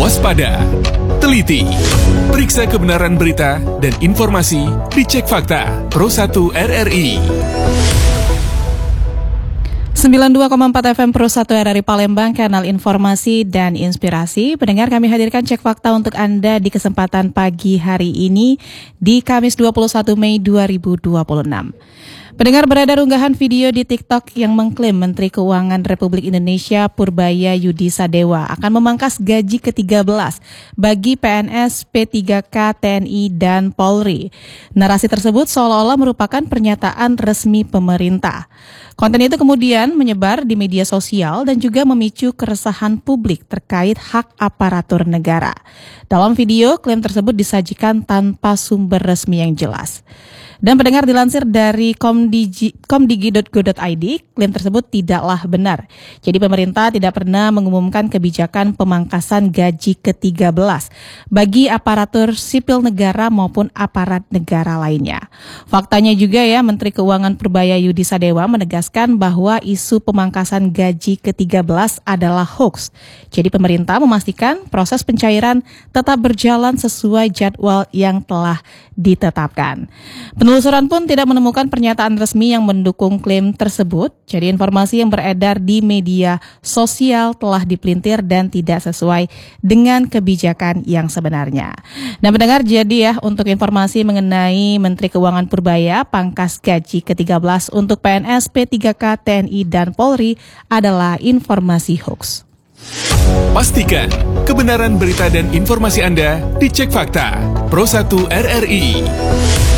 Waspada, teliti, periksa kebenaran berita dan informasi dicek fakta Pro 1 RRI. 92,4 FM Pro 1 RRI Palembang, kanal informasi dan inspirasi. Pendengar, kami hadirkan cek fakta untuk Anda di kesempatan pagi hari ini di Kamis 21 Mei 2026. Pendengar, beredar unggahan video di TikTok yang mengklaim Menteri Keuangan Republik Indonesia Purbaya Yudi Sadewa akan memangkas gaji ke-13 bagi PNS, P3K, TNI, dan Polri. Narasi tersebut seolah-olah merupakan pernyataan resmi pemerintah. Konten itu kemudian menyebar di media sosial dan juga memicu keresahan publik terkait hak aparatur negara. Dalam video, klaim tersebut disajikan tanpa sumber resmi yang jelas. Dan pendengar, dilansir dari komdigi.go.id, klaim tersebut tidaklah benar. Jadi pemerintah tidak pernah mengumumkan kebijakan pemangkasan gaji ke-13 bagi aparatur sipil negara maupun aparat negara lainnya. Faktanya juga ya, Menteri Keuangan Purbaya Yudi Sadewa menegaskan bahwa isu pemangkasan gaji ke-13 adalah hoax. Jadi pemerintah memastikan proses pencairan tetap berjalan sesuai jadwal yang telah ditetapkan. Penelusuran pun tidak menemukan pernyataan resmi yang mendukung klaim tersebut. Jadi informasi yang beredar di media sosial telah dipelintir dan tidak sesuai dengan kebijakan yang sebenarnya. Nah pendengar, jadi ya, untuk informasi mengenai Menteri Keuangan Purbaya pangkas gaji ke-13 untuk PNS, P3K, TNI, dan Polri adalah informasi hoax. Pastikan kebenaran berita dan informasi Anda dicek fakta Pro 1 RRI.